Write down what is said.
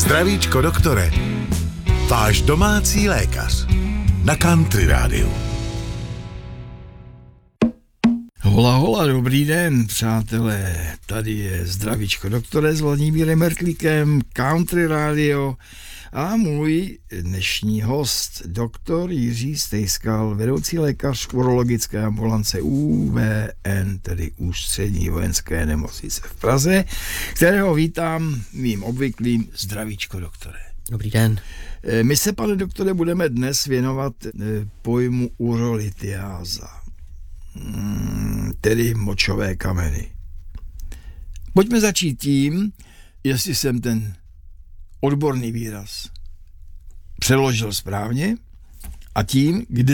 Zdravíčko doktore, váš domácí lékař na Country Rádiu. Hola, hola, dobrý den, přátelé. Tady je Zdravíčko doktore s Vladimírem Mertlíkem, Country Radio a můj dnešní host, doktor Jiří Stejskal, vedoucí lékař urologické ambulance UVN, tedy Ústřední vojenské nemocnice v Praze, kterého vítám mým obvyklým Zdravíčko doktore. Dobrý den. My se, pane doktore, budeme dnes věnovat pojmu urolitiáza, tedy močové kameny. Pojďme začít tím, jestli jsem ten odborný výraz přeložil správně, a tím, kde